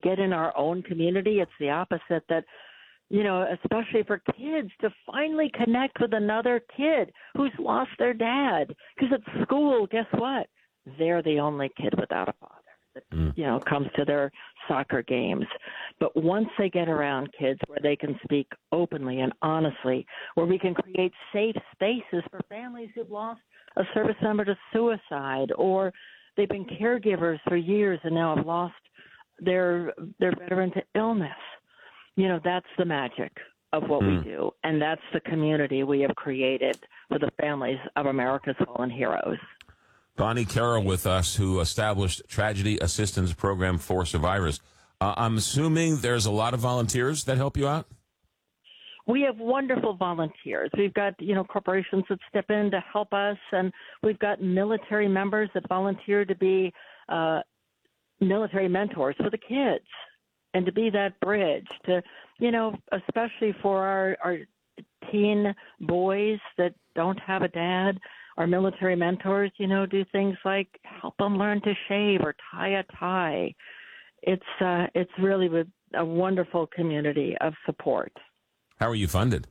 get in our own community, it's the opposite. That, you know, especially for kids to finally connect with another kid who's lost their dad. Because at school, guess what? They're the only kid without a father that, you know, comes to their soccer games. But once they get around kids where they can speak openly and honestly, where we can create safe spaces for families who've lost a service member to suicide, or they've been caregivers for years and now have lost their veteran to illness. You know, that's the magic of what we do, and that's the community we have created for the families of America's fallen heroes. Bonnie Carroll with us, who established Tragedy Assistance Program for Survivors. I'm assuming there's a lot of volunteers that help you out? We have wonderful volunteers. We've got, you know, corporations that step in to help us, and we've got military members that volunteer to be military mentors for the kids and to be that bridge to, you know, especially for our teen boys that don't have a dad. Our military mentors, you know, do things like help them learn to shave or tie a tie. It's really a wonderful community of support. How are you funded?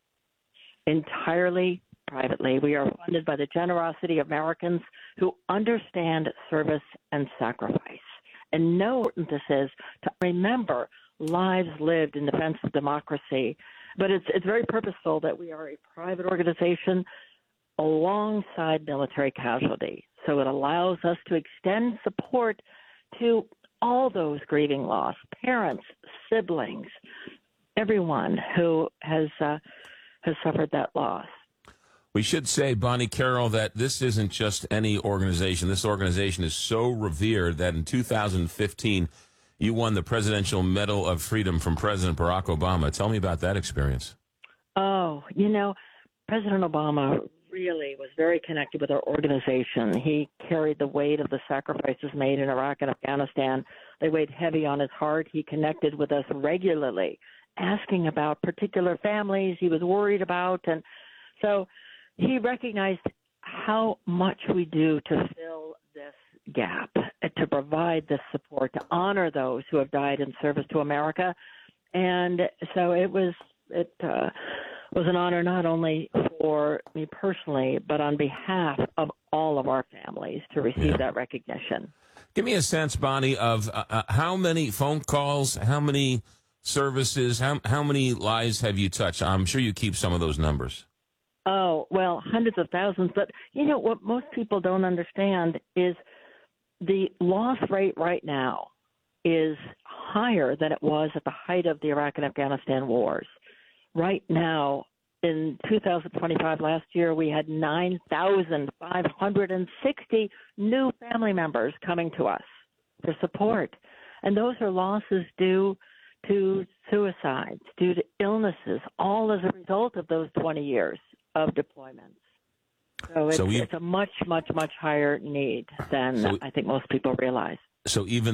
Entirely privately. We are funded by the generosity of Americans who understand service and sacrifice and know what this is, to remember lives lived in defense of democracy. But it's very purposeful that we are a private organization alongside military casualty. So it allows us to extend support to all those grieving loss, parents, siblings, everyone who has suffered that loss. We should say, Bonnie Carroll, that this isn't just any organization. This organization is so revered that in 2015, you won the Presidential Medal of Freedom from President Barack Obama. Tell me about that experience. Oh, you know, President Obama really was very connected with our organization. He carried the weight of the sacrifices made in Iraq and Afghanistan. They weighed heavy on his heart. He connected with us regularly, asking about particular families he was worried about. And so he recognized how much we do to fill this gap, to provide this support, to honor those who have died in service to America. And so it was an honor not only for me personally, but on behalf of all of our families to receive that recognition. Give me a sense, Bonnie, of how many phone calls, how many services, how many lives have you touched? I'm sure you keep some of those numbers. Oh, well, hundreds of thousands. But, you know, what most people don't understand is the loss rate right now is higher than it was at the height of the Iraq and Afghanistan wars. Right now, in 2025, last year, we had 9,560 new family members coming to us for support. And those are losses due to suicides, due to illnesses, all as a result of those 20 years of deployments. So it's a much, much, much higher need than I think most people realize. So even